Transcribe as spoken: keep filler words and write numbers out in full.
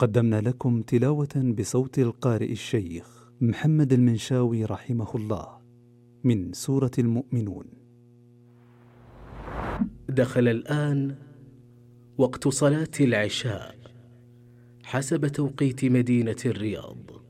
قدمنا لكم تلاوة بصوت القارئ الشيخ محمد المنشاوي رحمه الله من سورة المؤمنون. دخل الآن وقت صلاة العشاء حسب توقيت مدينة الرياض.